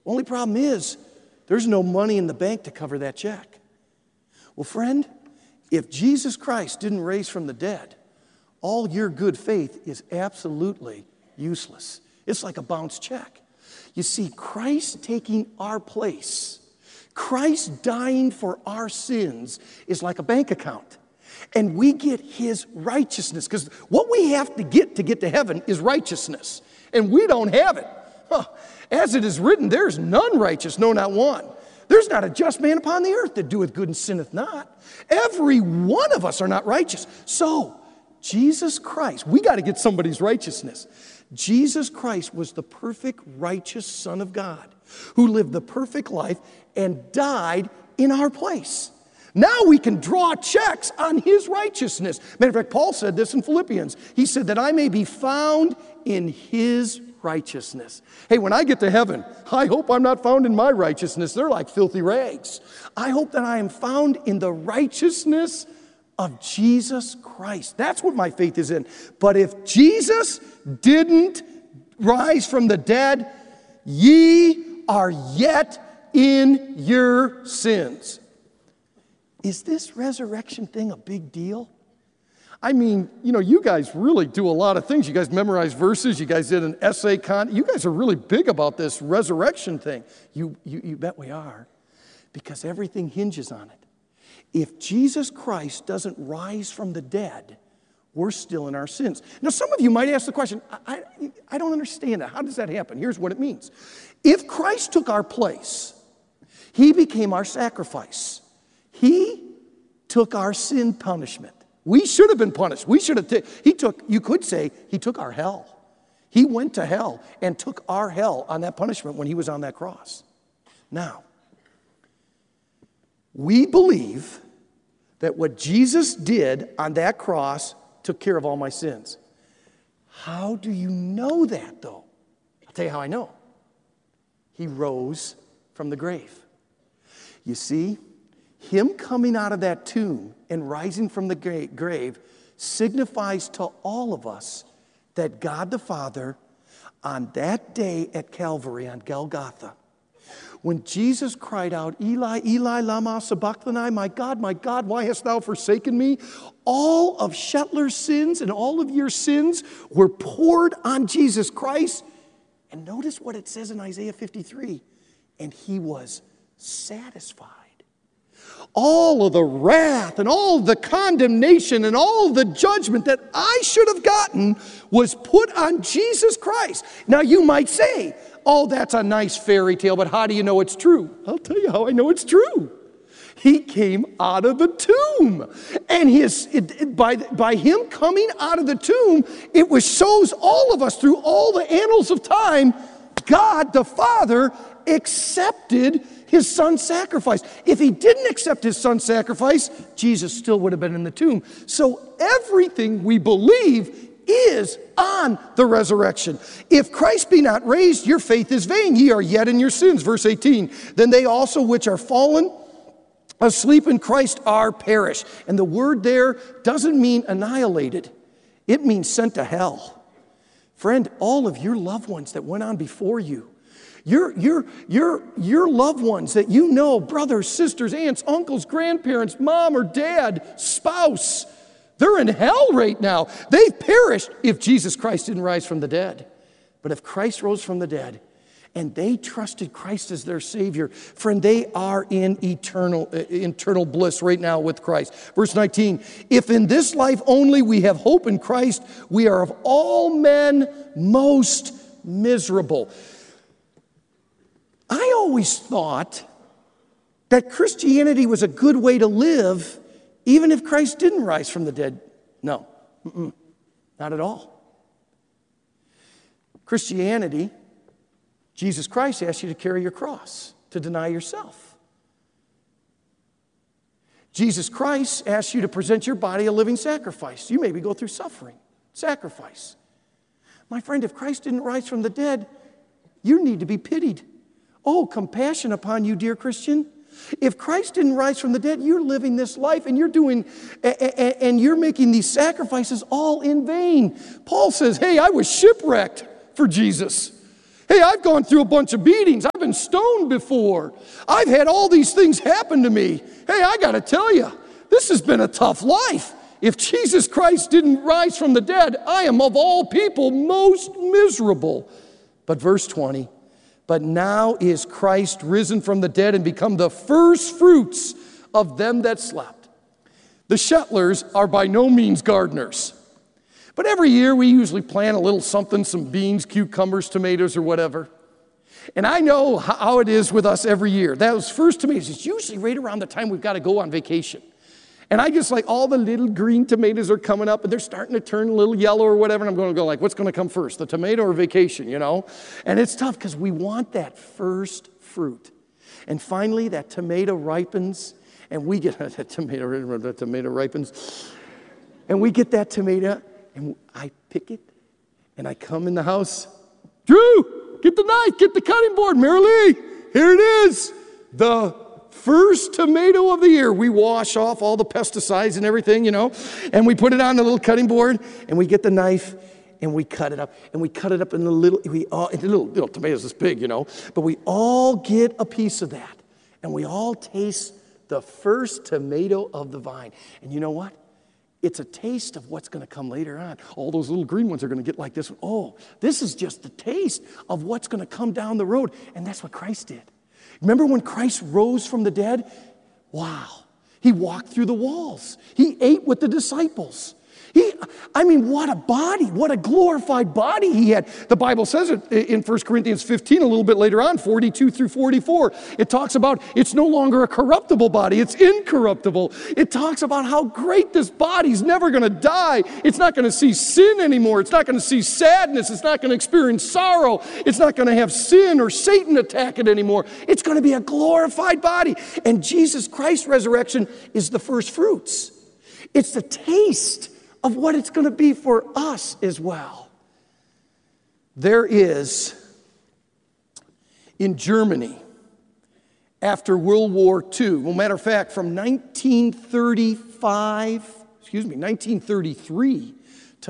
Only problem is, there's no money in the bank to cover that check. Well, friend, if Jesus Christ didn't raise from the dead, all your good faith is absolutely useless. It's like a bounced check. You see, Christ taking our place, Christ dying for our sins is like a bank account. And we get his righteousness. Because what we have to get to heaven is righteousness. And we don't have it. As it is written, there is none righteous, no, not one. There's not a just man upon the earth that doeth good and sinneth not. Every one of us are not righteous. So, Jesus Christ, we got to get somebody's righteousness. Jesus Christ was the perfect righteous Son of God who lived the perfect life and died in our place. Now we can draw checks on his righteousness. Matter of fact, Paul said this in Philippians. He said that I may be found in his righteousness. Hey, when I get to heaven, I hope I'm not found in my righteousness. They're like filthy rags. I hope that I am found in the righteousness of Jesus Christ. That's what my faith is in. But if Jesus didn't rise from the dead, ye are yet in your sins. Is this resurrection thing a big deal? I mean, you guys really do a lot of things. You guys memorize verses. You guys did an essay You guys are really big about this resurrection thing. You bet we are, because everything hinges on it. If Jesus Christ doesn't rise from the dead, we're still in our sins. Now, some of you might ask the question, I don't understand that. How does that happen? Here's what it means. If Christ took our place, he became our sacrifice. He took our sin punishment. We should have been punished. You could say, he took our hell. He went to hell and took our hell on that punishment when he was on that cross. Now, we believe that what Jesus did on that cross took care of all my sins. How do you know that, though? I'll tell you how I know. He rose from the grave. You see, him coming out of that tomb and rising from the grave signifies to all of us that God the Father, on that day at Calvary, on Golgotha, when Jesus cried out, Eli, Eli, lama sabachthani, my God, why hast thou forsaken me? All of Shetler's sins and all of your sins were poured on Jesus Christ. And notice what it says in Isaiah 53. And he was satisfied. All of the wrath and all the condemnation and all the judgment that I should have gotten was put on Jesus Christ. Now you might say, oh, that's a nice fairy tale, but how do you know it's true? I'll tell you how I know it's true. He came out of the tomb. And by him coming out of the tomb, it shows all of us through all the annals of time, God the Father accepted his son's sacrifice. If he didn't accept his son's sacrifice, Jesus still would have been in the tomb. So everything we believe is on the resurrection. If Christ be not raised, your faith is vain. Ye are yet in your sins. Verse 18. Then they also which are fallen asleep in Christ are perished. And the word there doesn't mean annihilated. It means sent to hell. Friend, all of your loved ones that went on before you, your loved ones that you know, brothers, sisters, aunts, uncles, grandparents, mom or dad, spouse, they're in hell right now. They've perished if Jesus Christ didn't rise from the dead. But if Christ rose from the dead and they trusted Christ as their Savior, friend, they are in eternal bliss right now with Christ. Verse 19, if in this life only we have hope in Christ, we are of all men most miserable. I always thought that Christianity was a good way to live even if Christ didn't rise from the dead. No, not at all. Christianity, Jesus Christ asks you to carry your cross, to deny yourself. Jesus Christ asks you to present your body a living sacrifice. You maybe go through suffering, sacrifice. My friend, if Christ didn't rise from the dead, you need to be pitied. Oh, compassion upon you, dear Christian. If Christ didn't rise from the dead, you're living this life and you're making these sacrifices all in vain. Paul says, hey, I was shipwrecked for Jesus. Hey, I've gone through a bunch of beatings. I've been stoned before. I've had all these things happen to me. Hey, I got to tell you, this has been a tough life. If Jesus Christ didn't rise from the dead, I am of all people most miserable. But verse 20, but now is Christ risen from the dead and become the first fruits of them that slept. The Shettlers are by no means gardeners. But every year we usually plant a little something, some beans, cucumbers, tomatoes, or whatever. And I know how it is with us every year. Those first tomatoes, it's usually right around the time we've got to go on vacation. And I just like all the little green tomatoes are coming up and they're starting to turn a little yellow or whatever. And I'm going to go like, what's going to come first, the tomato or vacation, you know? And it's tough because we want that first fruit. And finally that tomato ripens and we get that tomato ripens. And we get that tomato and I pick it and I come in the house. Drew, get the knife, get the cutting board. Marilee, here it is. The first tomato of the year. We wash off all the pesticides and everything, you know, and we put it on the little cutting board and we get the knife and we cut it up and we cut it up in the little tomatoes this big, you know, but we all get a piece of that and we all taste the first tomato of the vine. And you know what? It's a taste of what's going to come later on. All those little green ones are going to get like this one. Oh, this is just the taste of what's going to come down the road. And that's what Christ did. Remember when Christ rose from the dead? Wow. He walked through the walls. He ate with the disciples. What a body, what a glorified body he had. The Bible says it in 1 Corinthians 15 a little bit later on, 42 through 44. It talks about it's no longer a corruptible body, it's incorruptible. It talks about how great this body's never going to die. It's not going to see sin anymore. It's not going to see sadness. It's not going to experience sorrow. It's not going to have sin or Satan attack it anymore. It's going to be a glorified body. And Jesus Christ's resurrection is the first fruits. It's the taste of what it's going to be for us as well. There is, in Germany, after World War II, well, matter of fact, from 1933 to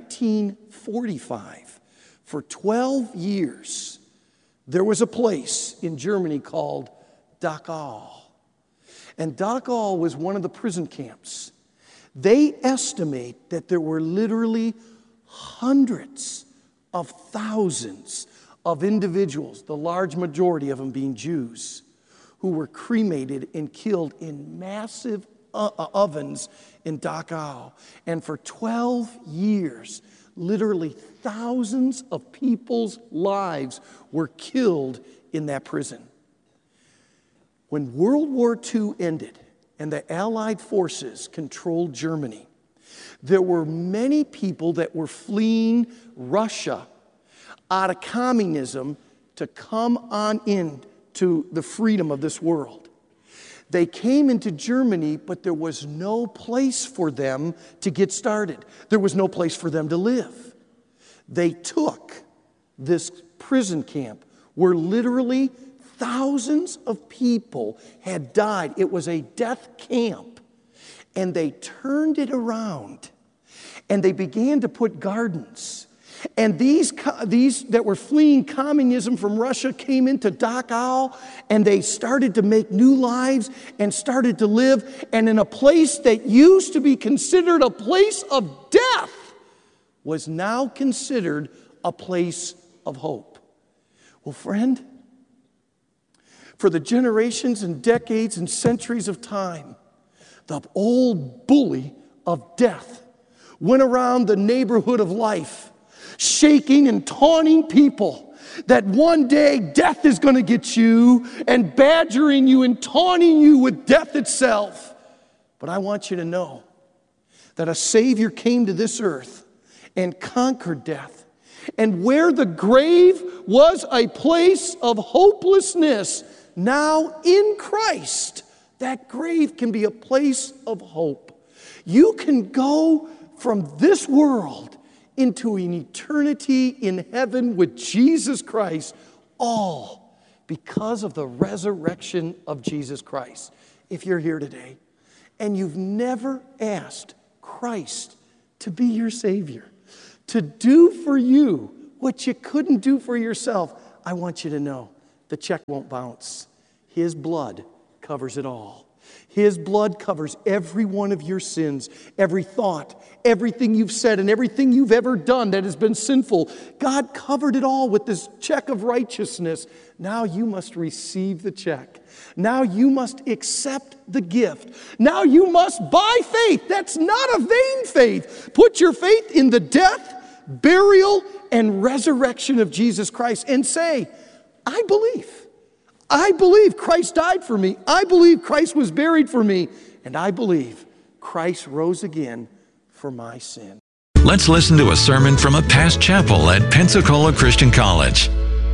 1945, for 12 years, there was a place in Germany called Dachau. And Dachau was one of the prison camps. They estimate that there were literally hundreds of thousands of individuals, the large majority of them being Jews, who were cremated and killed in massive ovens in Dachau. And for 12 years, literally thousands of people's lives were killed in that prison. When World War II ended, and the Allied forces controlled Germany, there were many people that were fleeing Russia out of communism to come on in to the freedom of this world. They came into Germany, but there was no place for them to get started. There was no place for them to live. They took this prison camp where literally thousands of people had died. It was a death camp. And they turned it around. And they began to put gardens. And these that were fleeing communism from Russia came into Dachau. And they started to make new lives and started to live. And in a place that used to be considered a place of death was now considered a place of hope. Well, friend, for the generations and decades and centuries of time, the old bully of death went around the neighborhood of life, shaking and taunting people that one day death is going to get you and badgering you and taunting you with death itself. But I want you to know that a Savior came to this earth and conquered death. And where the grave was a place of hopelessness, now in Christ, that grave can be a place of hope. You can go from this world into an eternity in heaven with Jesus Christ, all because of the resurrection of Jesus Christ. If you're here today and you've never asked Christ to be your Savior, to do for you what you couldn't do for yourself, I want you to know the check won't bounce. His blood covers it all. His blood covers every one of your sins, every thought, everything you've said, and everything you've ever done that has been sinful. God covered it all with this check of righteousness. Now you must receive the check. Now you must accept the gift. Now you must, by faith, that's not a vain faith, put your faith in the death, burial, and resurrection of Jesus Christ and say, I believe. I believe Christ died for me. I believe Christ was buried for me. And I believe Christ rose again for my sin. Let's listen to a sermon from a past chapel at Pensacola Christian College.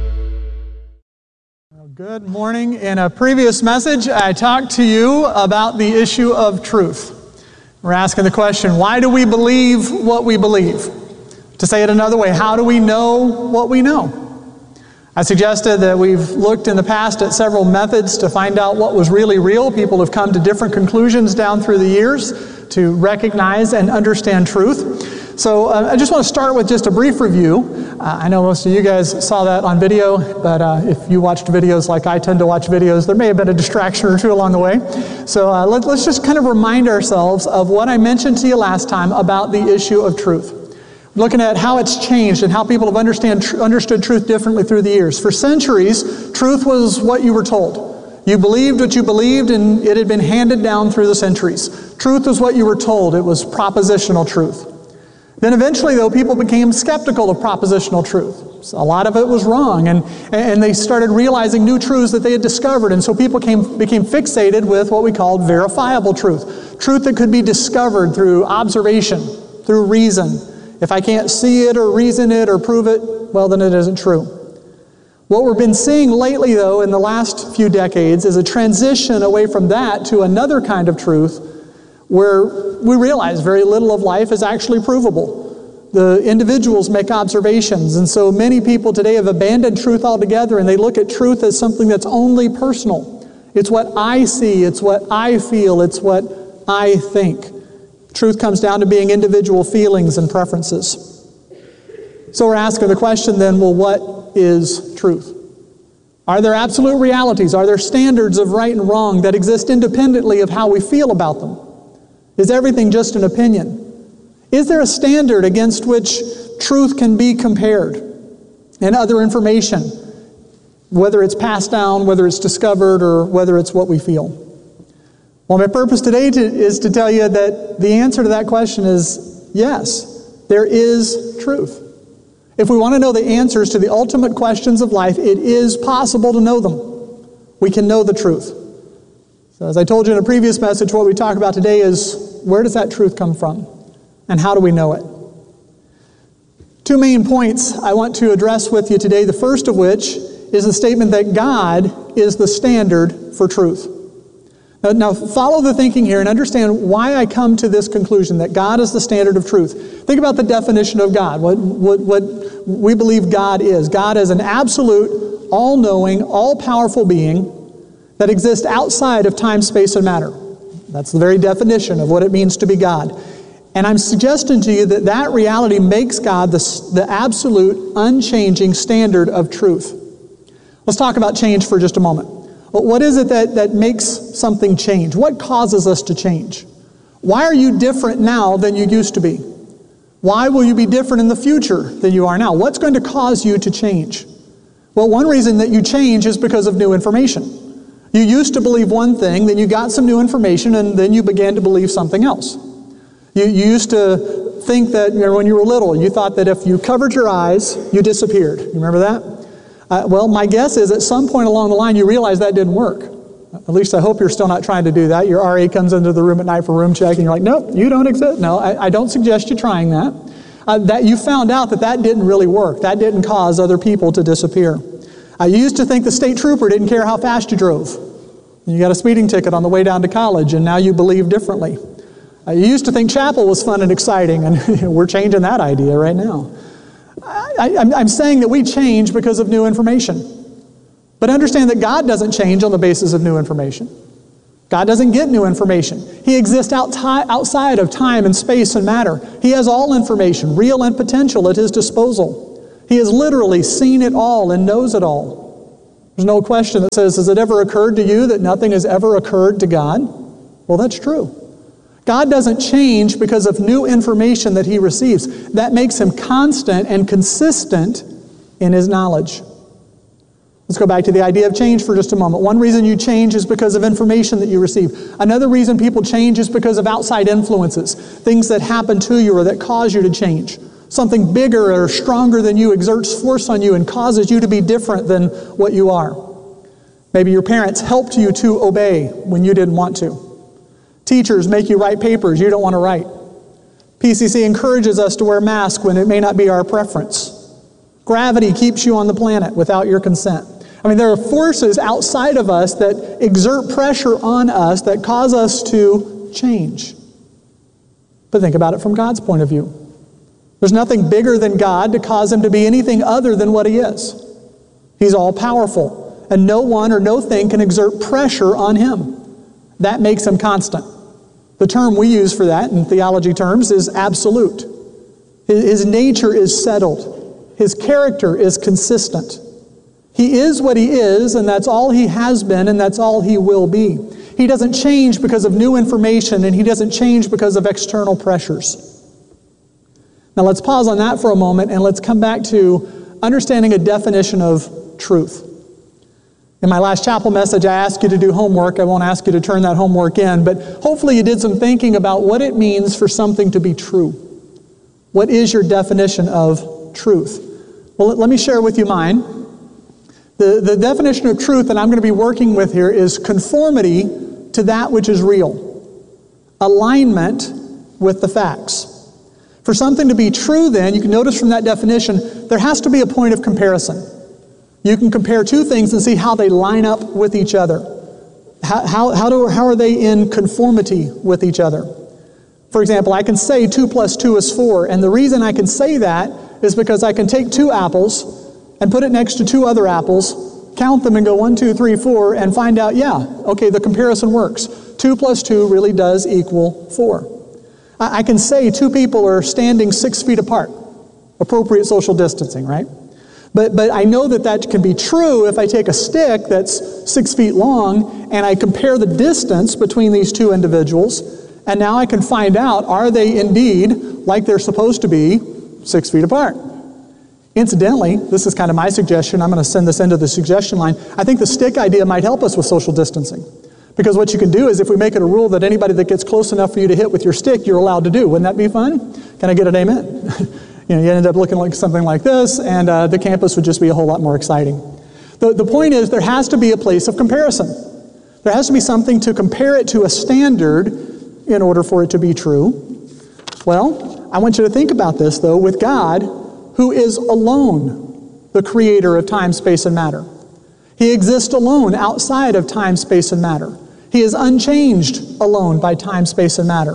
Good morning. In a previous message, I talked to you about the issue of truth. We're asking the question, why do we believe what we believe? To say it another way, how do we know what we know? I suggested that we've looked in the past at several methods to find out what was really real. People have come to different conclusions down through the years to recognize and understand truth. So I just want to start with just a brief review. I know most of you guys saw that on video, but if you watched videos like I tend to watch videos, there may have been a distraction or two along the way. So let's just kind of remind ourselves of what I mentioned to you last time about the issue of truth. Looking at how it's changed and how people have understood truth differently through the years. For centuries, truth was what you were told. You believed what you believed, and it had been handed down through the centuries. Truth was what you were told. It was propositional truth. Then eventually, though, people became skeptical of propositional truth. So a lot of it was wrong, and they started realizing new truths that they had discovered, and so people became fixated with what we called verifiable truth. Truth that could be discovered through observation, through reason. If I can't see it or reason it or prove it, well, then it isn't true. What we've been seeing lately, though, in the last few decades is a transition away from that to another kind of truth where we realize very little of life is actually provable. The individuals make observations, and so many people today have abandoned truth altogether, and they look at truth as something that's only personal. It's what I see, it's what I feel, it's what I think. Truth comes down to being individual feelings and preferences. So we're asking the question then, well, what is truth? Are there absolute realities? Are there standards of right and wrong that exist independently of how we feel about them? Is everything just an opinion? Is there a standard against which truth can be compared and other information, whether it's passed down, whether it's discovered, or whether it's what we feel? Well, my purpose today is to tell you that the answer to that question is yes, there is truth. If we want to know the answers to the ultimate questions of life, it is possible to know them. We can know the truth. So as I told you in a previous message, what we talk about today is where does that truth come from? And how do we know it? Two main points I want to address with you today, the first of which is the statement that God is the standard for truth. Now follow the thinking here and understand why I come to this conclusion that God is the standard of truth. Think about the definition of God, what we believe God is. God is an absolute, all-knowing, all-powerful being that exists outside of time, space, and matter. That's the very definition of what it means to be God. And I'm suggesting to you that that reality makes God the absolute, unchanging standard of truth. Let's talk about change for just a moment. What is it that makes something change? What causes us to change? Why are you different now than you used to be? Why will you be different in the future than you are now? What's going to cause you to change? Well, one reason that you change is because of new information. You used to believe one thing, then you got some new information, and then you began to believe something else. You used to think that when you were little, you thought that if you covered your eyes, you disappeared. You remember that? Well, my guess is at some point along the line you realized that didn't work. At least I hope you're still not trying to do that. Your RA comes into the room at night for room check and you're like, nope, you don't exist. No, I don't suggest you trying that. That you found out that didn't really work. That didn't cause other people to disappear. You used to think the state trooper didn't care how fast you drove. You got a speeding ticket on the way down to college and now you believe differently. You used to think chapel was fun and exciting, and we're changing that idea right now. I'm saying that we change because of new information. But understand that God doesn't change on the basis of new information. God doesn't get new information. He exists outside of time and space and matter. He has all information, real and potential, at His disposal. He has literally seen it all and knows it all. There's no question that says, has it ever occurred to you that nothing has ever occurred to God? Well, that's true. God doesn't change because of new information that He receives. That makes Him constant and consistent in His knowledge. Let's go back to the idea of change for just a moment. One reason you change is because of information that you receive. Another reason people change is because of outside influences, things that happen to you or that cause you to change. Something bigger or stronger than you exerts force on you and causes you to be different than what you are. Maybe your parents helped you to obey when you didn't want to. Teachers make you write papers you don't want to write. PCC encourages us to wear masks when it may not be our preference. Gravity keeps you on the planet without your consent. I mean, there are forces outside of us that exert pressure on us that cause us to change. But think about it from God's point of view. There's nothing bigger than God to cause Him to be anything other than what He is. He's all-powerful, and no one or no thing can exert pressure on Him. That makes Him constant. The term we use for that in theology terms is absolute. His nature is settled. His character is consistent. He is what He is, and that's all He has been, and that's all He will be. He doesn't change because of new information, and He doesn't change because of external pressures. Now let's pause on that for a moment, and let's come back to understanding a definition of truth. In my last chapel message, I asked you to do homework. I won't ask you to turn that homework in, but hopefully you did some thinking about what it means for something to be true. What is your definition of truth? Well, let me share with you mine. The definition of truth that I'm going to be working with here is conformity to that which is real. Alignment with the facts. For something to be true then, you can notice from that definition, there has to be a point of comparison. You can compare two things and see how they line up with each other. How are they in conformity with each other? For example, I can say 2 plus 2 is 4, and the reason I can say that is because I can take 2 apples and put it next to 2 other apples, count them and go 1, 2, 3, 4, and find out, yeah, okay, the comparison works. 2 plus 2 really does equal 4. I can say 2 people are standing 6 feet apart. Appropriate social distancing, right? But I know that can be true if I take a stick that's 6 feet long and I compare the distance between these 2 individuals, and now I can find out, are they indeed, like they're supposed to be, 6 feet apart? Incidentally, this is kind of my suggestion. I'm going to send this into the suggestion line. I think the stick idea might help us with social distancing. Because what you can do is if we make it a rule that anybody that gets close enough for you to hit with your stick, you're allowed to do. Wouldn't that be fun? Can I get an amen? You end up looking like something like this, and the campus would just be a whole lot more exciting. The point is there has to be a place of comparison. There has to be something to compare it to a standard in order for it to be true. Well, I want you to think about this, though, with God, who is alone the creator of time, space, and matter. He exists alone outside of time, space, and matter. He is unchanged alone by time, space, and matter.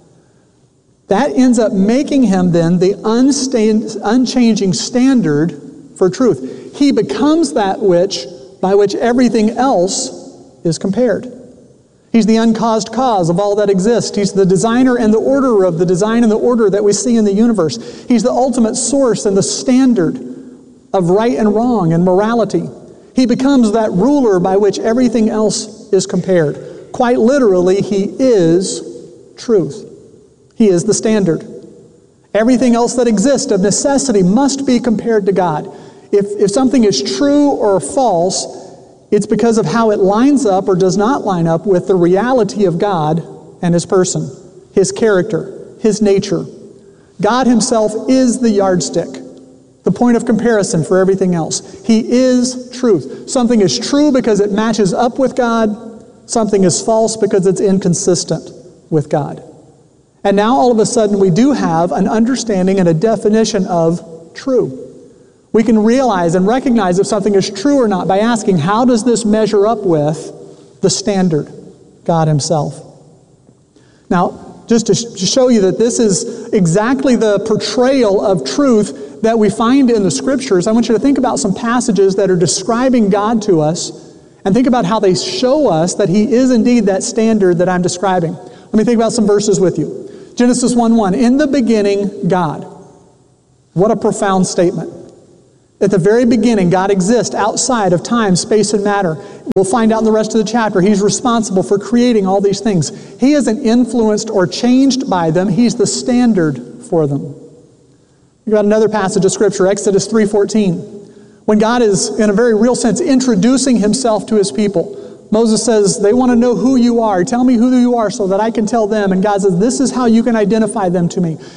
That ends up making Him then the unchanging standard for truth. He becomes that by which everything else is compared. He's the uncaused cause of all that exists. He's the designer and the orderer of the design and the order that we see in the universe. He's the ultimate source and the standard of right and wrong and morality. He becomes that ruler by which everything else is compared. Quite literally, He is truth. He is the standard. Everything else that exists of necessity must be compared to God. If something is true or false, it's because of how it lines up or does not line up with the reality of God and His person, His character, His nature. God Himself is the yardstick, the point of comparison for everything else. He is truth. Something is true because it matches up with God. Something is false because it's inconsistent with God. And now all of a sudden we do have an understanding and a definition of true. We can realize and recognize if something is true or not by asking, how does this measure up with the standard, God Himself? Now, just to show you that this is exactly the portrayal of truth that we find in the Scriptures, I want you to think about some passages that are describing God to us and think about how they show us that He is indeed that standard that I'm describing. Let me think about some verses with you. Genesis 1:1, in the beginning, God. What a profound statement. At the very beginning, God exists outside of time, space, and matter. We'll find out in the rest of the chapter, He's responsible for creating all these things. He isn't influenced or changed by them. He's the standard for them. We've got another passage of Scripture, Exodus 3:14. When God is, in a very real sense, introducing Himself to His people, Moses says, they want to know who you are. Tell me who you are so that I can tell them. And God says, this is how you can identify me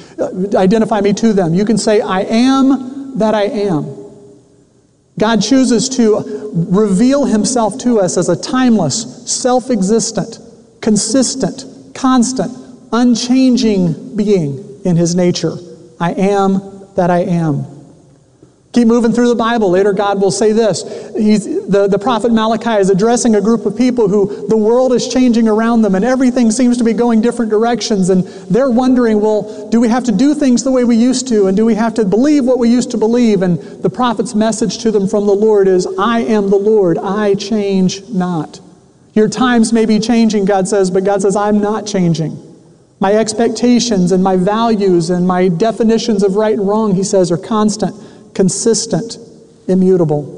to them. You can say, I am that I am. God chooses to reveal Himself to us as a timeless, self-existent, consistent, constant, unchanging being in His nature. I am that I am. Keep moving through the Bible. Later God will say this. The prophet Malachi is addressing a group of people who the world is changing around them and everything seems to be going different directions, and they're wondering, well, do we have to do things the way we used to, and do we have to believe what we used to believe? And the prophet's message to them from the Lord is, I am the Lord, I change not. Your times may be changing, God says, but God says, I'm not changing. My expectations and my values and my definitions of right and wrong, He says, are constant, consistent, immutable.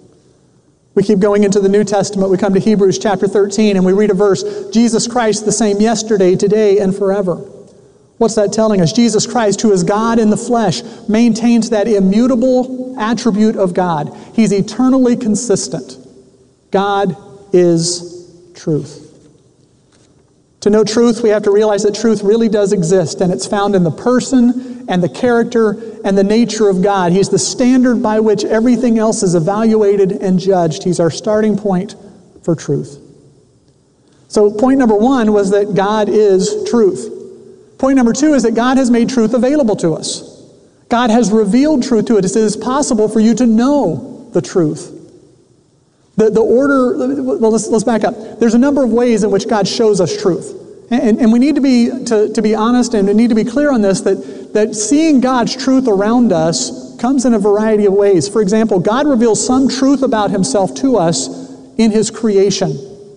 We keep going into the New Testament. We come to Hebrews chapter 13 and we read a verse, Jesus Christ the same yesterday, today, and forever. What's that telling us? Jesus Christ, who is God in the flesh, maintains that immutable attribute of God. He's eternally consistent. God is truth. To know truth, we have to realize that truth really does exist, and it's found in the person and the character and the nature of God. He's the standard by which everything else is evaluated and judged. He's our starting point for truth. So point number one was that God is truth. Point number two is that God has made truth available to us. God has revealed truth to us. It is possible for you to know the truth. The order, well, let's back up. There's a number of ways in which God shows us truth. And we need to be honest and we need to be clear on this, that seeing God's truth around us comes in a variety of ways. For example, God reveals some truth about Himself to us in His creation.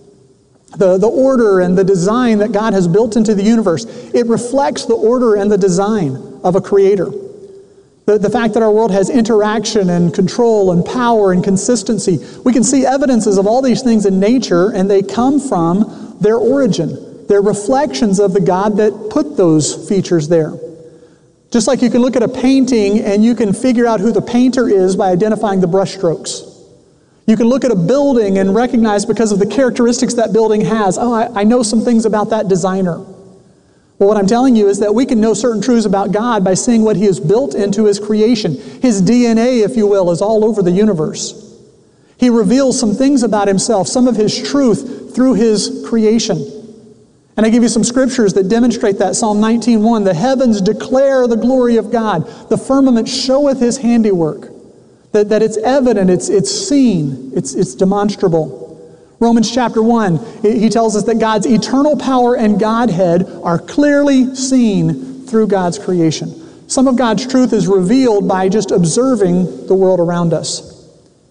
The order and the design that God has built into the universe, it reflects the order and the design of a creator. The fact that our world has interaction and control and power and consistency. We can see evidences of all these things in nature, and they come from their origin. They're reflections of the God that put those features there. Just like you can look at a painting and you can figure out who the painter is by identifying the brush strokes. You can look at a building and recognize because of the characteristics that building has, I know some things about that designer. Well, what I'm telling you is that we can know certain truths about God by seeing what He has built into His creation. His DNA, if you will, is all over the universe. He reveals some things about Himself, some of His truth through His creation. And I give you some scriptures that demonstrate that. Psalm 19:1, the heavens declare the glory of God. The firmament showeth His handiwork. That it's evident, it's seen, it's demonstrable. Romans chapter 1, he tells us that God's eternal power and Godhead are clearly seen through God's creation. Some of God's truth is revealed by just observing the world around us.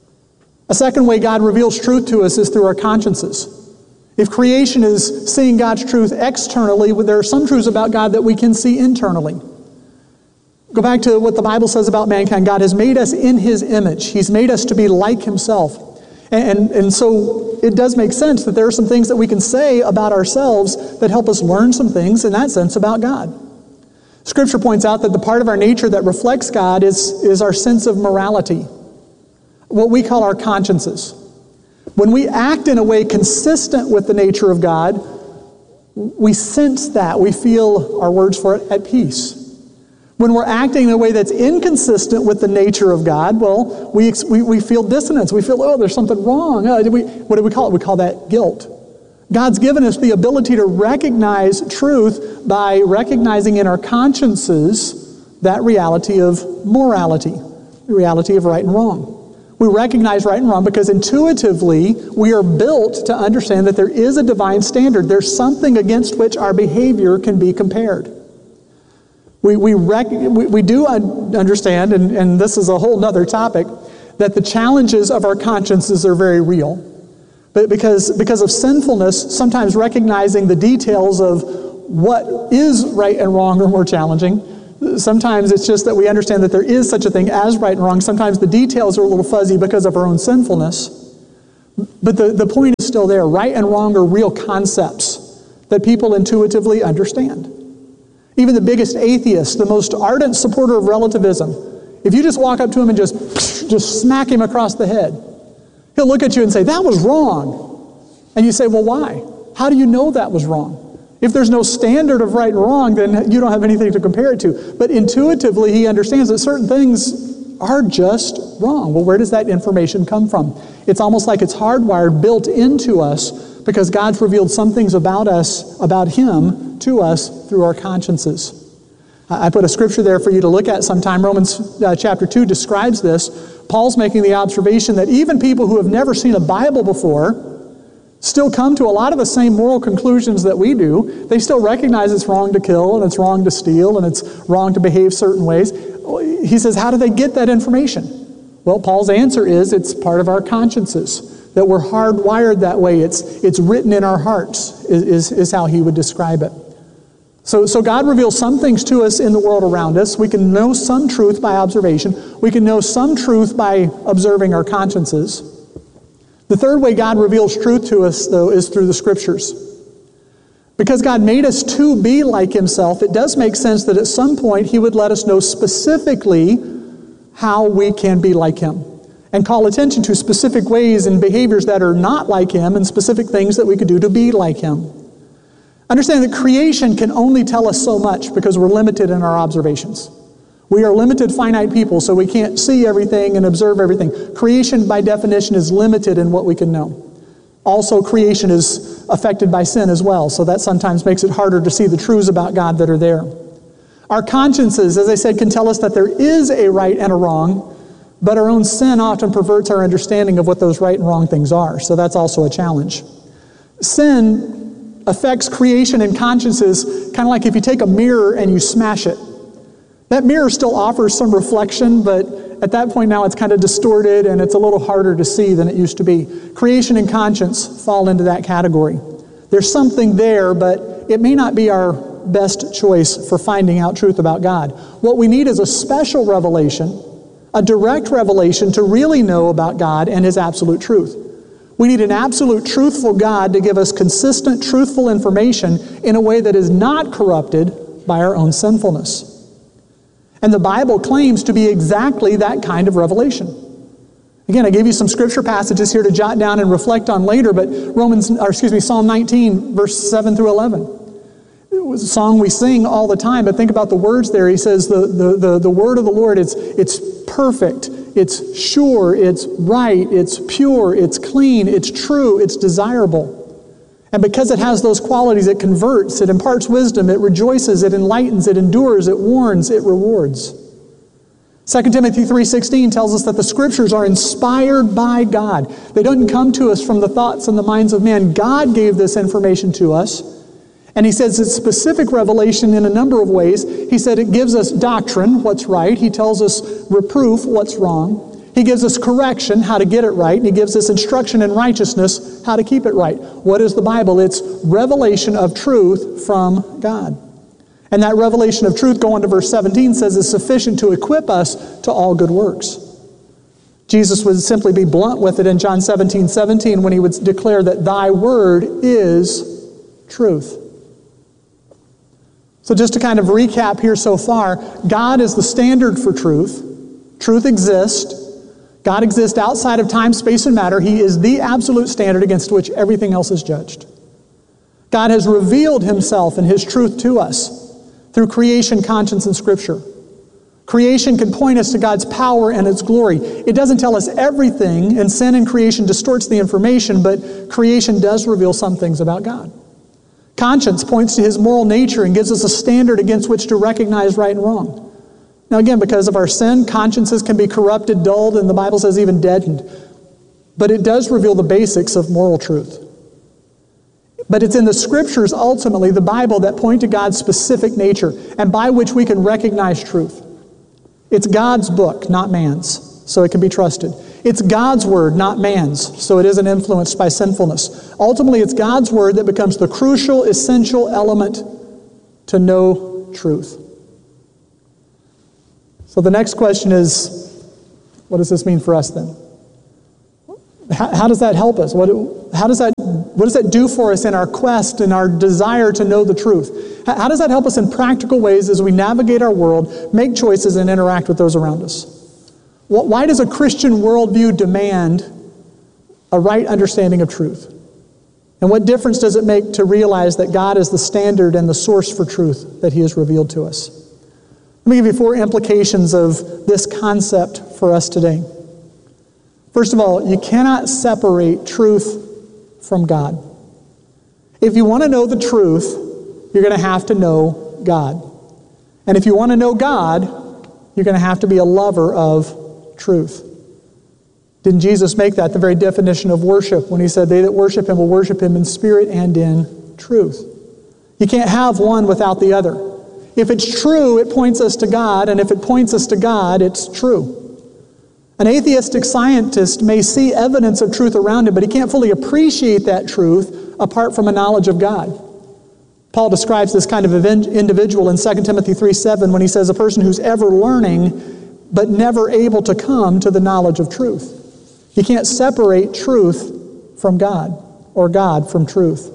A second way God reveals truth to us is through our consciences. If creation is seeing God's truth externally, there are some truths about God that we can see internally. Go back to what the Bible says about mankind. God has made us in His image. He's made us to be like Himself. And so it does make sense that there are some things that we can say about ourselves that help us learn some things in that sense about God. Scripture points out that the part of our nature that reflects God is our sense of morality, what we call our consciences. When we act in a way consistent with the nature of God, we sense that. We feel, our words for it, at peace. When we're acting in a way that's inconsistent with the nature of God, well, we feel dissonance. We feel, there's something wrong. What do we call it? We call that guilt. God's given us the ability to recognize truth by recognizing in our consciences that reality of morality, the reality of right and wrong. We recognize right and wrong because intuitively we are built to understand that there is a divine standard. There's something against which our behavior can be compared. We do understand, and this is a whole nother topic, that the challenges of our consciences are very real. But because of sinfulness, sometimes recognizing the details of what is right and wrong are more challenging. Sometimes it's just that we understand that there is such a thing as right and wrong. Sometimes the details are a little fuzzy because of our own sinfulness. But the point is still there. Right and wrong are real concepts that people intuitively understand. Even the biggest atheist, the most ardent supporter of relativism, if you just walk up to him and just smack him across the head, he'll look at you and say, that was wrong. And you say, well, why? How do you know that was wrong? If there's no standard of right and wrong, then you don't have anything to compare it to. But intuitively, he understands that certain things are just wrong. Well, where does that information come from? It's almost like it's hardwired, built into us, because God's revealed some things about us, about Him, to us through our consciences. I put a scripture there for you to look at sometime. Romans chapter 2 describes this. Paul's making the observation that even people who have never seen a Bible before still come to a lot of the same moral conclusions that we do. They still recognize it's wrong to kill, and it's wrong to steal, and it's wrong to behave certain ways. He says, how do they get that information? Well, Paul's answer is it's part of our consciences, that we're hardwired that way. It's written in our hearts, is how he would describe it. So God reveals some things to us in the world around us. We can know some truth by observation. We can know some truth by observing our consciences. The third way God reveals truth to us, though, is through the Scriptures. Because God made us to be like Himself, it does make sense that at some point He would let us know specifically how we can be like Him, and call attention to specific ways and behaviors that are not like Him, and specific things that we could do to be like Him. Understand that creation can only tell us so much because we're limited in our observations. We are limited, finite people, so we can't see everything and observe everything. Creation, by definition, is limited in what we can know. Also, creation is affected by sin as well, so that sometimes makes it harder to see the truths about God that are there. Our consciences, as I said, can tell us that there is a right and a wrong, but our own sin often perverts our understanding of what those right and wrong things are, so that's also a challenge. Sin affects creation and consciences kind of like if you take a mirror and you smash it. That mirror still offers some reflection, but at that point now it's kind of distorted and it's a little harder to see than it used to be. Creation and conscience fall into that category. There's something there, but it may not be our best choice for finding out truth about God. What we need is a special revelation, a direct revelation to really know about God and His absolute truth. We need an absolute truthful God to give us consistent, truthful information in a way that is not corrupted by our own sinfulness. And the Bible claims to be exactly that kind of revelation. Again, I gave you some scripture passages here to jot down and reflect on later, but Psalm 19, verse 7 through 11. It was a song we sing all the time, but think about the words there. He says, the word of the Lord, it's perfect, it's sure, it's right, it's pure, it's clean, it's true, it's desirable. And because it has those qualities, it converts, it imparts wisdom, it rejoices, it enlightens, it endures, it warns, it rewards. 2 Timothy 3:16 tells us that the Scriptures are inspired by God. They don't come to us from the thoughts and the minds of man. God gave this information to us. And he says it's specific revelation in a number of ways. He said it gives us doctrine, what's right. He tells us reproof, what's wrong. He gives us correction, how to get it right, and He gives us instruction in righteousness, how to keep it right. What is the Bible? It's revelation of truth from God. And that revelation of truth, go on to verse 17, says is sufficient to equip us to all good works. Jesus would simply be blunt with it in John 17:17 when He would declare that Thy word is truth. So just to kind of recap here so far, God is the standard for truth. Truth exists. God exists outside of time, space, and matter. He is the absolute standard against which everything else is judged. God has revealed Himself and His truth to us through creation, conscience, and Scripture. Creation can point us to God's power and its glory. It doesn't tell us everything, and sin in creation distorts the information, but creation does reveal some things about God. Conscience points to His moral nature and gives us a standard against which to recognize right and wrong. Now again, because of our sin, consciences can be corrupted, dulled, and the Bible says even deadened. But it does reveal the basics of moral truth. But it's in the Scriptures, ultimately, the Bible, that point to God's specific nature and by which we can recognize truth. It's God's book, not man's, so it can be trusted. It's God's word, not man's, so it isn't influenced by sinfulness. Ultimately, it's God's word that becomes the crucial, essential element to know truth. So the next question is, what does this mean for us then? How does that help us? What does that do for us in our quest and our desire to know the truth? How does that help us in practical ways as we navigate our world, make choices, and interact with those around us? Why does a Christian worldview demand a right understanding of truth? And what difference does it make to realize that God is the standard and the source for truth that He has revealed to us? Let me give you 4 implications of this concept for us today. First of all, you cannot separate truth from God. If you want to know the truth, you're going to have to know God. And if you want to know God, you're going to have to be a lover of truth. Didn't Jesus make that the very definition of worship when He said, they that worship Him will worship Him in spirit and in truth? You can't have one without the other. If it's true, it points us to God, and if it points us to God, it's true. An atheistic scientist may see evidence of truth around him, but he can't fully appreciate that truth apart from a knowledge of God. Paul describes this kind of individual in 2 Timothy 3:7 when he says, a person who's ever learning but never able to come to the knowledge of truth. You can't separate truth from God or God from truth.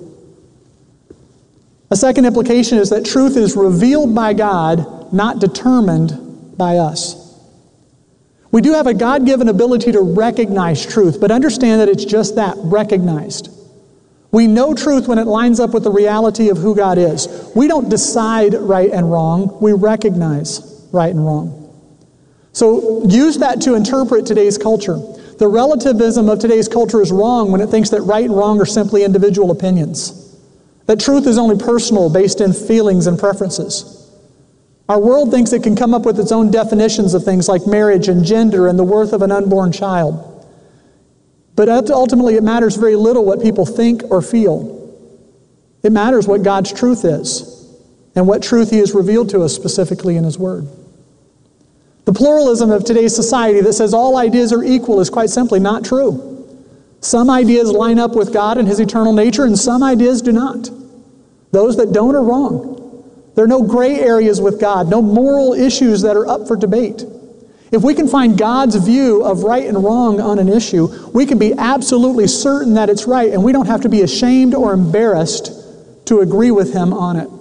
A second implication is that truth is revealed by God, not determined by us. We do have a God-given ability to recognize truth, but understand that it's just that, recognized. We know truth when it lines up with the reality of who God is. We don't decide right and wrong, we recognize right and wrong. So use that to interpret today's culture. The relativism of today's culture is wrong when it thinks that right and wrong are simply individual opinions. That truth is only personal, based in feelings and preferences. Our world thinks it can come up with its own definitions of things like marriage and gender and the worth of an unborn child. But ultimately, it matters very little what people think or feel. It matters what God's truth is and what truth He has revealed to us specifically in His Word. The pluralism of today's society that says all ideas are equal is quite simply not true. Some ideas line up with God and His eternal nature, and some ideas do not. Those that don't are wrong. There are no gray areas with God, no moral issues that are up for debate. If we can find God's view of right and wrong on an issue, we can be absolutely certain that it's right, and we don't have to be ashamed or embarrassed to agree with Him on it.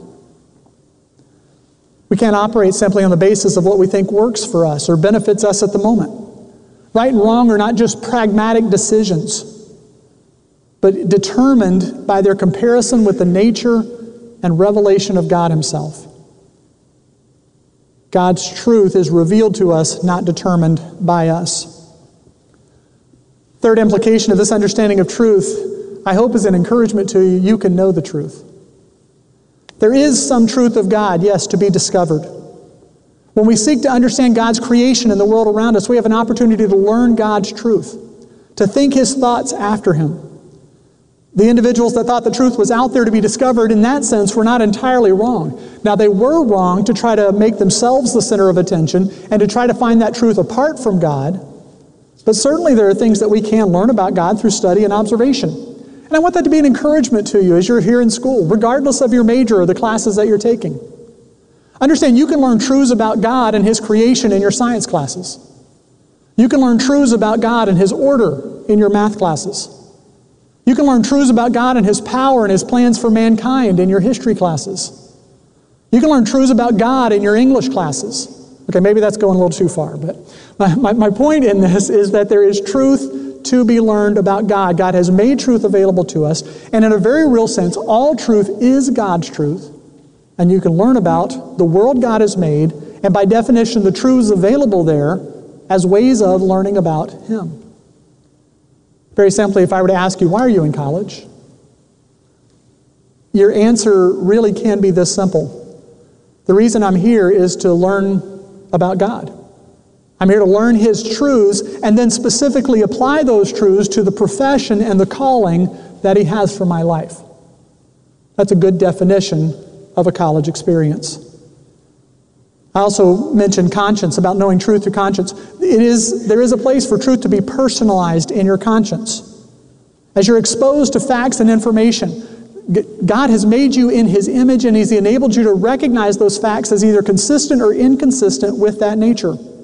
We can't operate simply on the basis of what we think works for us or benefits us at the moment. Right and wrong are not just pragmatic decisions, but determined by their comparison with the nature and revelation of God Himself. God's truth is revealed to us, not determined by us. Third implication of this understanding of truth, I hope, is an encouragement to you. You can know the truth. There is some truth of God, yes, to be discovered. When we seek to understand God's creation and the world around us, we have an opportunity to learn God's truth, to think His thoughts after Him. The individuals that thought the truth was out there to be discovered, in that sense, were not entirely wrong. Now, they were wrong to try to make themselves the center of attention and to try to find that truth apart from God. But certainly there are things that we can learn about God through study and observation. And I want that to be an encouragement to you as you're here in school, regardless of your major or the classes that you're taking. Understand, you can learn truths about God and His creation in your science classes. You can learn truths about God and His order in your math classes. You can learn truths about God and His power and His plans for mankind in your history classes. You can learn truths about God in your English classes. Okay, maybe that's going a little too far, but my point in this is that there is truth to be learned about God. God has made truth available to us, and in a very real sense, all truth is God's truth, and you can learn about the world God has made, and by definition, the truths available there as ways of learning about Him. Very simply, if I were to ask you, why are you in college? Your answer really can be this simple. The reason I'm here is to learn about God. I'm here to learn His truths and then specifically apply those truths to the profession and the calling that He has for my life. That's a good definition of a college experience. I also mentioned conscience, about knowing truth through conscience. There is a place for truth to be personalized in your conscience. As you're exposed to facts and information, God has made you in His image, and He's enabled you to recognize those facts as either consistent or inconsistent with that nature.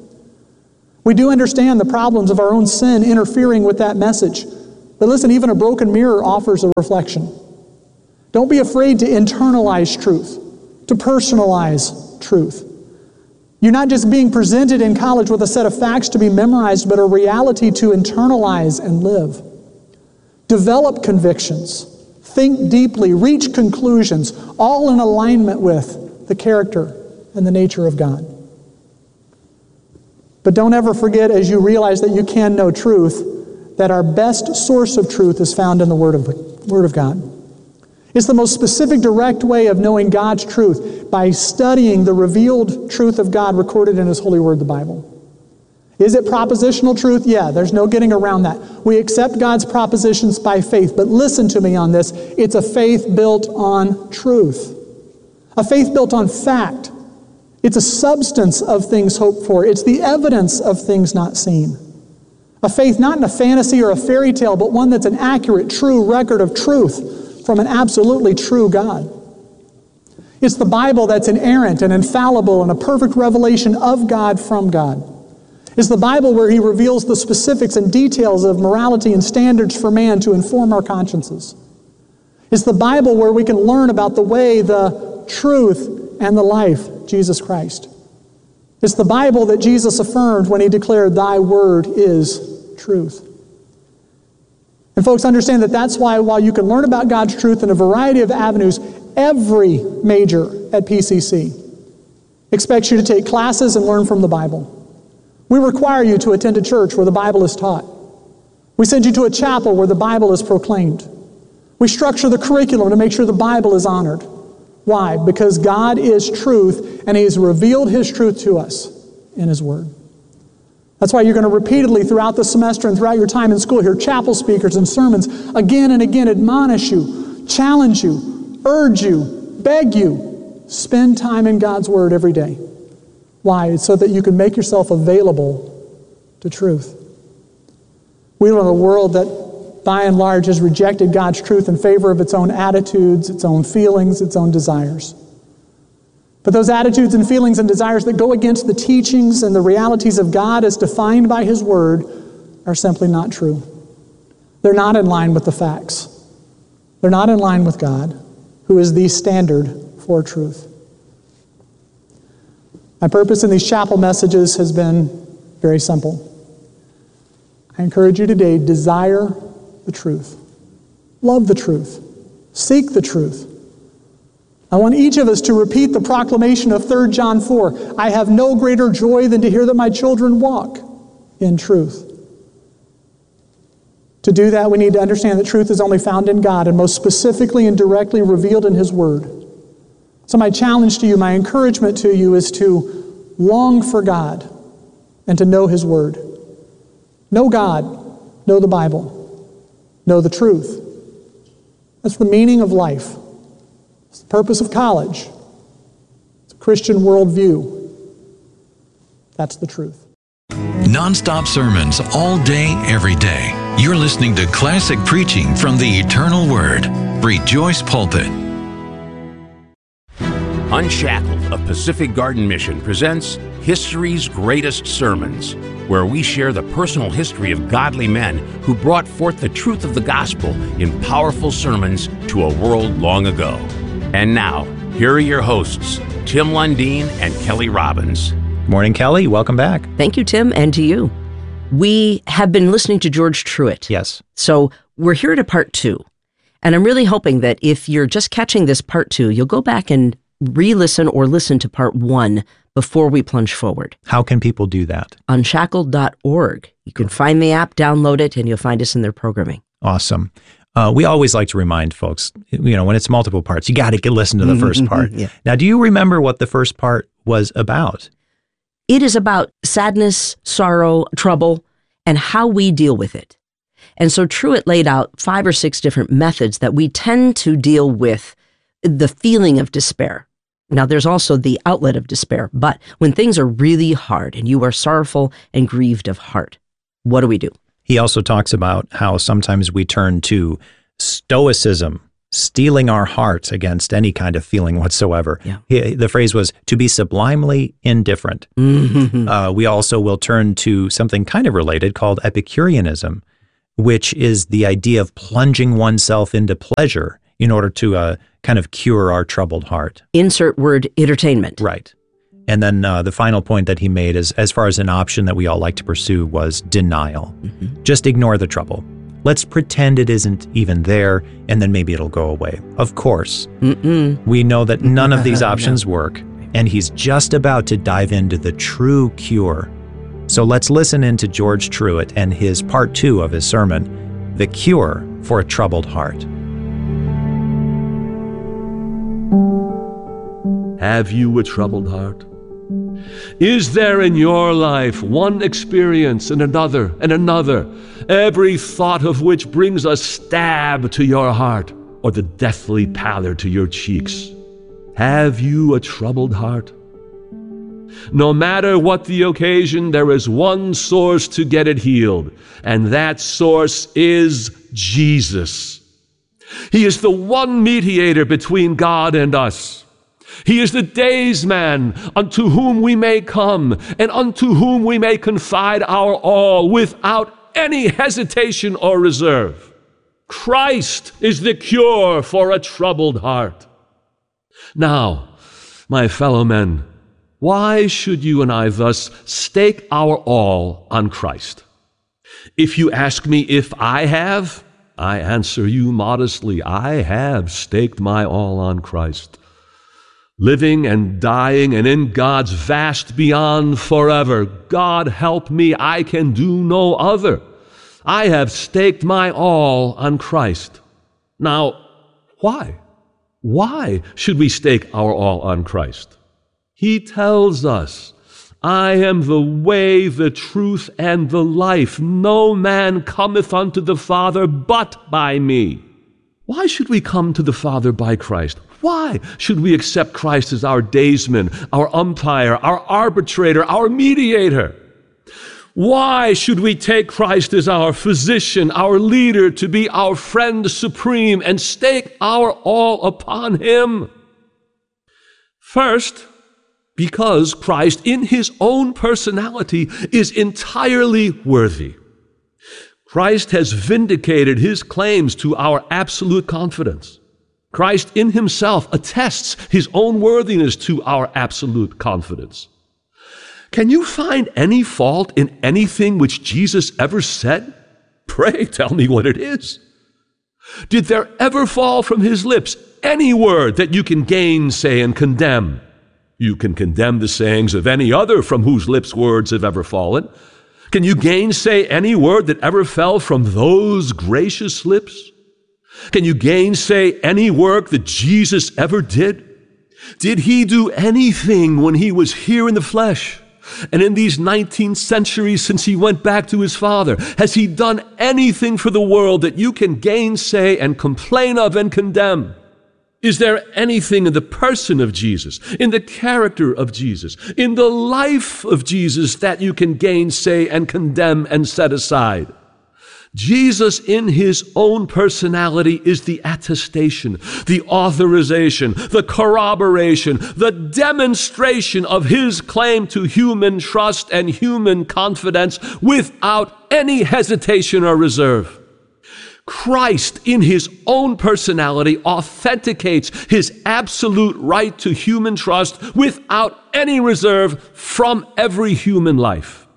We do understand the problems of our own sin interfering with that message. But listen, even a broken mirror offers a reflection. Don't be afraid to internalize truth, to personalize truth. You're not just being presented in college with a set of facts to be memorized, but a reality to internalize and live. Develop convictions. Think deeply. Reach conclusions, all in alignment with the character and the nature of God. But don't ever forget, as you realize that you can know truth, that our best source of truth is found in the Word of God. It's the most specific, direct way of knowing God's truth, by studying the revealed truth of God recorded in His holy Word, the Bible. Is it propositional truth? Yeah, there's no getting around that. We accept God's propositions by faith, but listen to me on this. It's a faith built on truth. A faith built on fact. It's a substance of things hoped for. It's the evidence of things not seen. A faith not in a fantasy or a fairy tale, but one that's an accurate, true record of truth from an absolutely true God. It's the Bible that's inerrant and infallible and a perfect revelation of God from God. It's the Bible where He reveals the specifics and details of morality and standards for man to inform our consciences. It's the Bible where we can learn about the way, the truth, and the life, Jesus Christ. It's the Bible that Jesus affirmed when He declared, "Thy word is truth." And folks, understand that that's why, while you can learn about God's truth in a variety of avenues, every major at PCC expects you to take classes and learn from the Bible. We require you to attend a church where the Bible is taught. We send you to a chapel where the Bible is proclaimed. We structure the curriculum to make sure the Bible is honored. Why? Because God is truth, and He has revealed His truth to us in His Word. That's why you're going to repeatedly throughout the semester and throughout your time in school hear chapel speakers and sermons again and again admonish you, challenge you, urge you, beg you, spend time in God's Word every day. Why? It's so that you can make yourself available to truth. We live in a world that, by and large, has rejected God's truth in favor of its own attitudes, its own feelings, its own desires. But those attitudes and feelings and desires that go against the teachings and the realities of God as defined by His Word are simply not true. They're not in line with the facts. They're not in line with God, who is the standard for truth. My purpose in these chapel messages has been very simple. I encourage you today, desire the truth. Love the truth. Seek the truth. I want each of us to repeat the proclamation of 3 John 4. I have no greater joy than to hear that my children walk in truth. To do that, we need to understand that truth is only found in God, and most specifically and directly revealed in His Word. So my challenge to you, my encouragement to you is to long for God and to know His Word. Know God, know the Bible, know the truth. That's the meaning of life. It's the purpose of college. It's a Christian worldview. That's the truth. Non-stop sermons all day, every day. You're listening to classic preaching from the Eternal Word. Rejoice Pulpit. Unshackled of Pacific Garden Mission presents History's Greatest Sermons, where we share the personal history of godly men who brought forth the truth of the gospel in powerful sermons to a world long ago. And now, here are your hosts, Tim Lundeen and Kelly Robbins. Morning, Kelly. Welcome back. Thank you, Tim, and to you. We have been listening to George Truett. Yes. So we're here to part 2. And I'm really hoping that if you're just catching this part 2, you'll go back and re-listen or listen to part 1 before we plunge forward. How can people do that? Unshackled.org. You can find the app, download it, and you'll find us in their programming. Awesome. We always like to remind folks, when it's multiple parts, you got to listen to the first part. Yeah. Now, do you remember what the first part was about? It is about sadness, sorrow, trouble, and how we deal with it. And so Truett laid out 5 or 6 different methods that we tend to deal with the feeling of despair. Now, there's also the outlet of despair, but when things are really hard and you are sorrowful and grieved of heart, what do we do? He also talks about how sometimes we turn to stoicism, steeling our heart against any kind of feeling whatsoever. Yeah. The phrase was to be sublimely indifferent. We also will turn to something kind of related called Epicureanism, which is the idea of plunging oneself into pleasure in order to kind of cure our troubled heart. Insert word entertainment. Right. And then the final point that he made is, as far as an option that we all like to pursue, was denial. Just ignore the trouble. Let's pretend it isn't even there, and then maybe it'll go away. Of course, we know that none of these options work, and he's just about to dive into the true cure. So let's listen into George Truett and his part 2 of his sermon, The Cure for a Troubled Heart. Have you a troubled heart? Is there in your life one experience and another, every thought of which brings a stab to your heart or the deathly pallor to your cheeks? Have you a troubled heart? No matter what the occasion, there is one source to get it healed, and that source is Jesus. He is the one mediator between God and us. He is the daysman unto whom we may come and unto whom we may confide our all without any hesitation or reserve. Christ is the cure for a troubled heart. Now, my fellow men, why should you and I thus stake our all on Christ? If you ask me if I have, I answer you modestly, I have staked my all on Christ. Living and dying and in God's vast beyond forever. God help me, I can do no other. I have staked my all on Christ. Now, why? Why should we stake our all on Christ? He tells us, I am the way, the truth, and the life. No man cometh unto the Father but by me. Why should we come to the Father by Christ? Why should we accept Christ as our daysman, our umpire, our arbitrator, our mediator? Why should we take Christ as our physician, our leader, to be our friend supreme and stake our all upon him? First, because Christ in his own personality is entirely worthy. Christ has vindicated his claims to our absolute confidence. Christ in himself attests his own worthiness to our absolute confidence. Can you find any fault in anything which Jesus ever said? Pray tell me what it is. Did there ever fall from his lips any word that you can gainsay and condemn? You can condemn the sayings of any other from whose lips words have ever fallen. Can you gainsay any word that ever fell from those gracious lips? Can you gainsay any work that Jesus ever did? Did he do anything when he was here in the flesh? And in these 19 centuries since he went back to his Father, has he done anything for the world that you can gainsay and complain of and condemn? Is there anything in the person of Jesus, in the character of Jesus, in the life of Jesus that you can gainsay and condemn and set aside? Jesus in his own personality is the attestation, the authorization, the corroboration, the demonstration of his claim to human trust and human confidence without any hesitation or reserve. Christ in his own personality authenticates his absolute right to human trust without any reserve from every human life.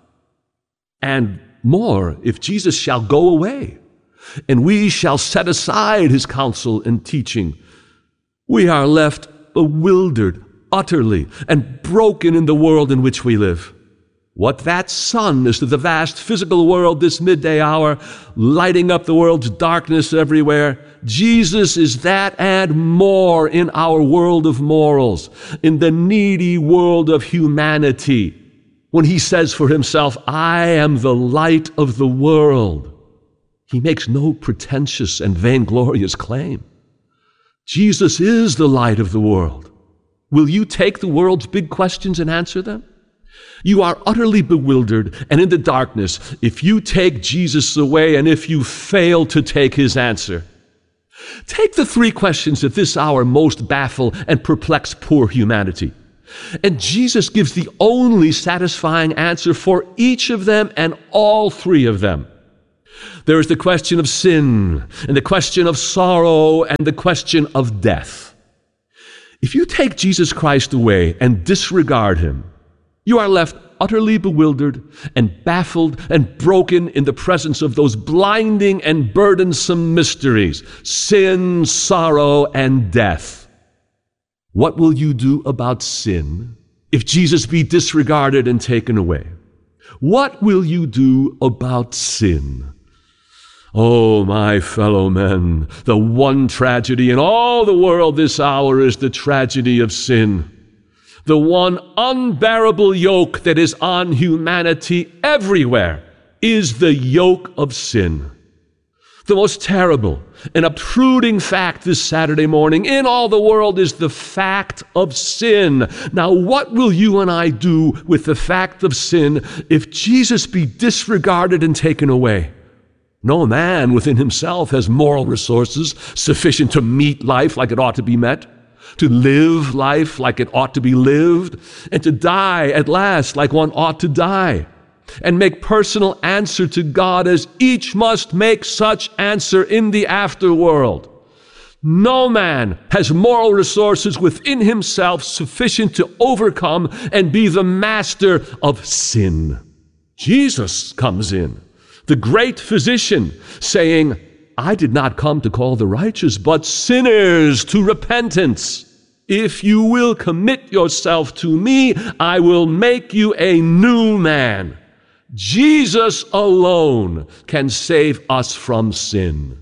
And more, if Jesus shall go away, and we shall set aside his counsel and teaching, we are left bewildered utterly and broken in the world in which we live. What that sun is to the vast physical world this midday hour, lighting up the world's darkness everywhere, Jesus is that and more in our world of morals, in the needy world of humanity. When he says for himself, I am the light of the world, he makes no pretentious and vainglorious claim. Jesus is the light of the world. Will you take the world's big questions and answer them? You are utterly bewildered and in the darkness if you take Jesus away and if you fail to take his answer. Take the three questions that this hour most baffle and perplex poor humanity. And Jesus gives the only satisfying answer for each of them and all three of them. There is the question of sin, and the question of sorrow, and the question of death. If you take Jesus Christ away and disregard him, you are left utterly bewildered and baffled and broken in the presence of those blinding and burdensome mysteries: sin, sorrow, and death. What will you do about sin if Jesus be disregarded and taken away? What will you do about sin? Oh, my fellow men, the one tragedy in all the world this hour is the tragedy of sin. The one unbearable yoke that is on humanity everywhere is the yoke of sin. The most terrible and obtruding fact this Saturday morning in all the world is the fact of sin. Now, what will you and I do with the fact of sin if Jesus be disregarded and taken away? No man within himself has moral resources sufficient to meet life like it ought to be met, to live life like it ought to be lived, and to die at last like one ought to die, and make personal answer to God as each must make such answer in the afterworld. No man has moral resources within himself sufficient to overcome and be the master of sin. Jesus comes in, the great physician, saying, I did not come to call the righteous, but sinners to repentance. If you will commit yourself to me, I will make you a new man. Jesus alone can save us from sin.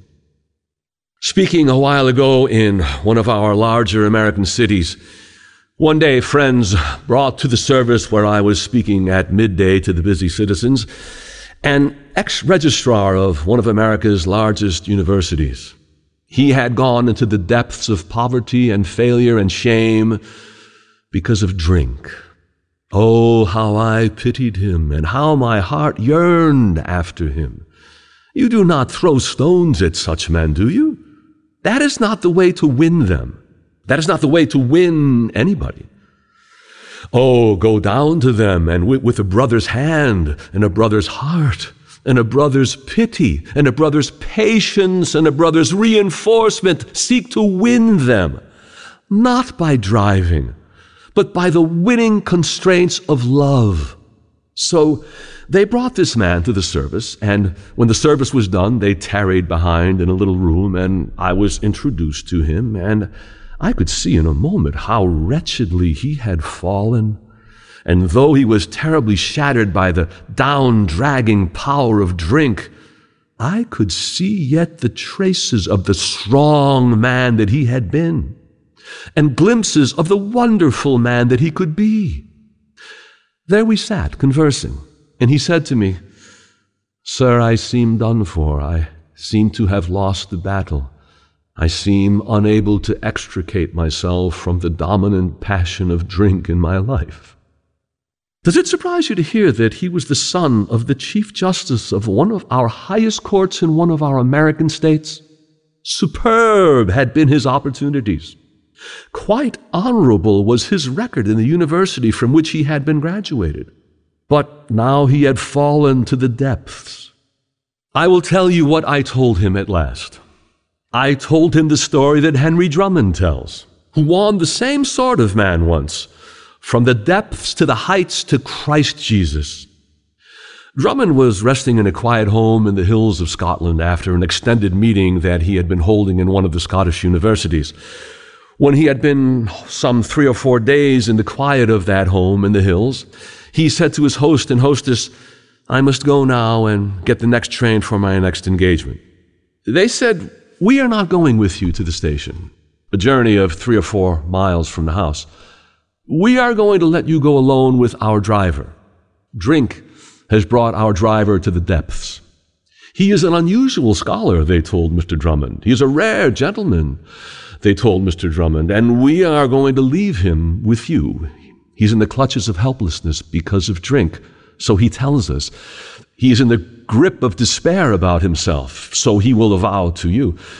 Speaking a while ago in one of our larger American cities, one day friends brought to the service where I was speaking at midday to the busy citizens an ex-registrar of one of America's largest universities. He had gone into the depths of poverty and failure and shame because of drink. Oh, how I pitied him, and how my heart yearned after him. You do not throw stones at such men, do you? That is not the way to win them. That is not the way to win anybody. Oh, go down to them, and with a brother's hand, and a brother's heart, and a brother's pity, and a brother's patience, and a brother's reinforcement, seek to win them, not by driving, but by the winning constraints of love. So they brought this man to the service, and when the service was done, they tarried behind in a little room, and I was introduced to him, and I could see in a moment how wretchedly he had fallen. And though he was terribly shattered by the down-dragging power of drink, I could see yet the traces of the strong man that he had been, and glimpses of the wonderful man that he could be. There we sat, conversing, and he said to me, Sir, I seem done for. I seem to have lost the battle. I seem unable to extricate myself from the dominant passion of drink in my life. Does it surprise you to hear that he was the son of the Chief Justice of one of our highest courts in one of our American states? Superb had been his opportunities. Quite honorable was his record in the university from which he had been graduated. But now he had fallen to the depths. I will tell you what I told him at last. I told him the story that Henry Drummond tells, who won the same sort of man once, from the depths to the heights to Christ Jesus. Drummond was resting in a quiet home in the hills of Scotland after an extended meeting that he had been holding in one of the Scottish universities. When he had been some 3 or 4 days in the quiet of that home in the hills, he said to his host and hostess, I must go now and get the next train for my next engagement. They said, we are not going with you to the station, a journey of 3 or 4 miles from the house. We are going to let you go alone with our driver. Drink has brought our driver to the depths. He is an unusual scholar, they told Mr. Drummond. He is a rare gentleman, they told Mr. Drummond, and we are going to leave him with you. He's in the clutches of helplessness because of drink, so he tells us. He is in the grip of despair about himself, so he will avow to you.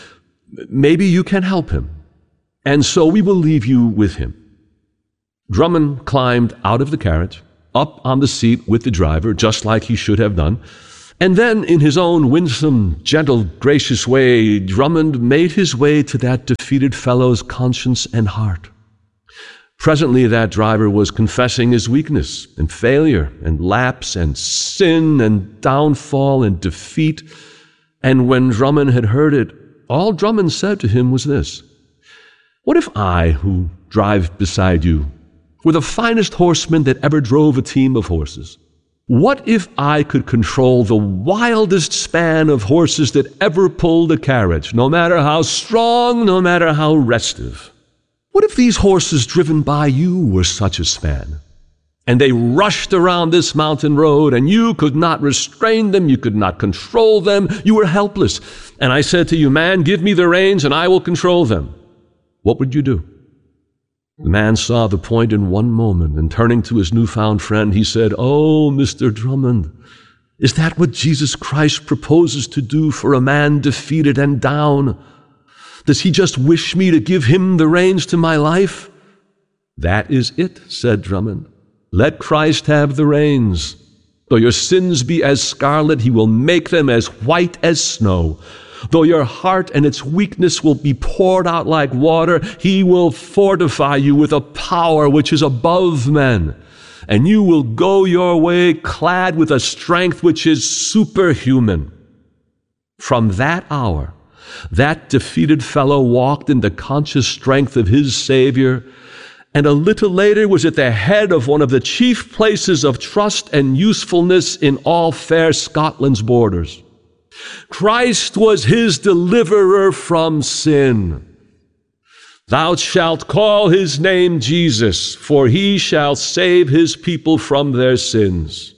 Maybe you can help him. And so we will leave you with him. Drummond climbed out of the carriage, up on the seat with the driver, just like he should have done. And then, in his own winsome, gentle, gracious way, Drummond made his way to that defeated fellow's conscience and heart. Presently, that driver was confessing his weakness and failure and lapse and sin and downfall and defeat. And when Drummond had heard it, all Drummond said to him was this: "What if I, who drive beside you, were the finest horseman that ever drove a team of horses? What if I could control the wildest span of horses that ever pulled a carriage, no matter how strong, no matter how restive? What if these horses driven by you were such a span? And they rushed around this mountain road, and you could not restrain them, you could not control them, you were helpless. And I said to you, 'Man, give me the reins, and I will control them.' What would you do?" The man saw the point in one moment, and turning to his newfound friend, he said, "Oh, Mr. Drummond, is that what Jesus Christ proposes to do for a man defeated and down? Does he just wish me to give him the reins to my life?" "That is it," said Drummond. "Let Christ have the reins. Though your sins be as scarlet, he will make them as white as snow. Though your heart and its weakness will be poured out like water, he will fortify you with a power which is above men. And you will go your way clad with a strength which is superhuman." From that hour, that defeated fellow walked in the conscious strength of his Savior, and a little later was at the head of one of the chief places of trust and usefulness in all fair Scotland's borders. Christ was his deliverer from sin. "Thou shalt call his name Jesus, for he shall save his people from their sins."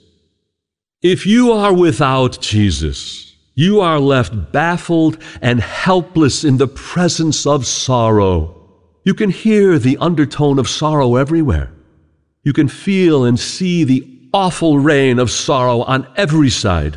If you are without Jesus, you are left baffled and helpless in the presence of sorrow. You can hear the undertone of sorrow everywhere. You can feel and see the awful rain of sorrow on every side.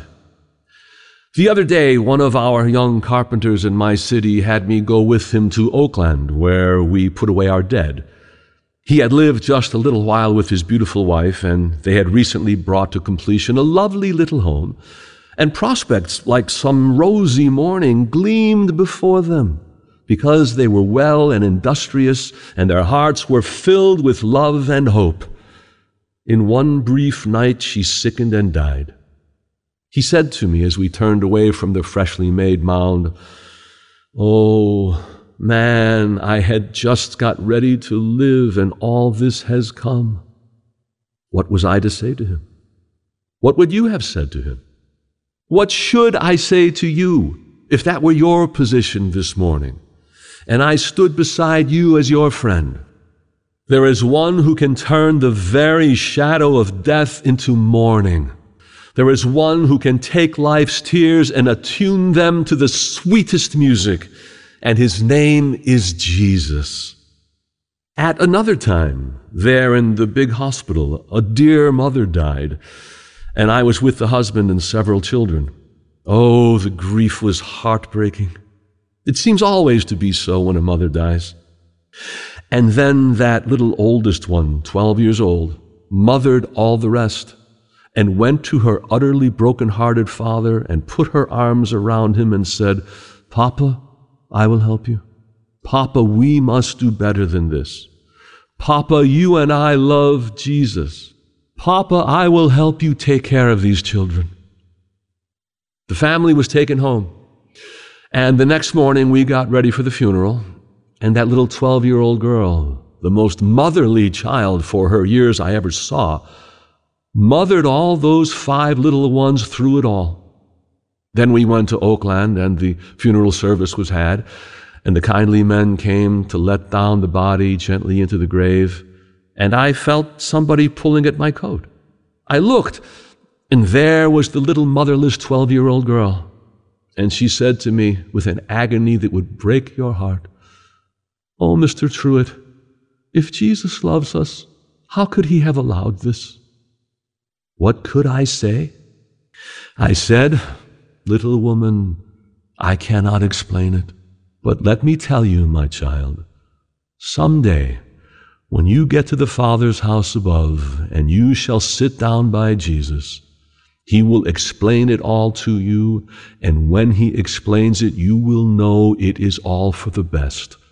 The other day, one of our young carpenters in my city had me go with him to Oakland, where we put away our dead. He had lived just a little while with his beautiful wife, and they had recently brought to completion a lovely little home, and prospects like some rosy morning gleamed before them, because they were well and industrious, and their hearts were filled with love and hope. In one brief night she sickened and died. He said to me as we turned away from the freshly made mound, "Oh, man, I had just got ready to live, and all this has come." What was I to say to him? What would you have said to him? What should I say to you if that were your position this morning, and I stood beside you as your friend? There is one who can turn the very shadow of death into morning. There is one who can take life's tears and attune them to the sweetest music, and his name is Jesus. At another time, there in the big hospital, a dear mother died, and I was with the husband and several children. Oh, the grief was heartbreaking. It seems always to be so when a mother dies. And then that little oldest one, 12 years old, mothered all the rest, and went to her utterly broken-hearted father and put her arms around him and said, "Papa, I will help you. Papa, we must do better than this. Papa, you and I love Jesus. Papa, I will help you take care of these children." The family was taken home, and the next morning we got ready for the funeral, and that little 12-year-old girl, the most motherly child for her years I ever saw, mothered all those 5 little ones through it all. Then we went to Oakland, and the funeral service was had, and the kindly men came to let down the body gently into the grave, and I felt somebody pulling at my coat. I looked, and there was the little motherless 12-year-old girl, and she said to me with an agony that would break your heart, "Oh, Mr. Truett, if Jesus loves us, how could he have allowed this?" What could I say? I said, "Little woman, I cannot explain it. But let me tell you, my child, someday, when you get to the Father's house above, and you shall sit down by Jesus, He will explain it all to you, and when He explains it, you will know it is all for the best.